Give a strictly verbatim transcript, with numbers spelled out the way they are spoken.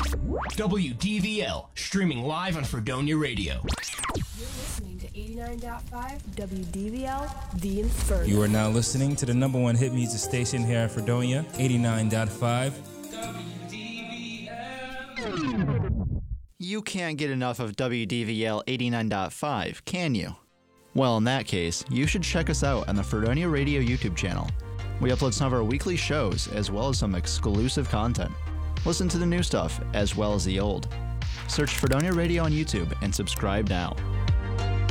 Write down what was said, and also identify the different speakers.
Speaker 1: W D V L, streaming live on Fredonia Radio.
Speaker 2: You're listening to eighty-nine point five W D V L, The Inferno.
Speaker 3: You are now listening to the number one hit music station here in Fredonia, eighty-nine point five W D V L.
Speaker 4: You can't get enough of W D V L eighty-nine point five, can you? Well, in that case, you should check us out on the Fredonia Radio YouTube channel. We upload some of our weekly shows as well as some exclusive content. Listen to the new stuff as well as the old. Search Fredonia Radio on YouTube and subscribe now.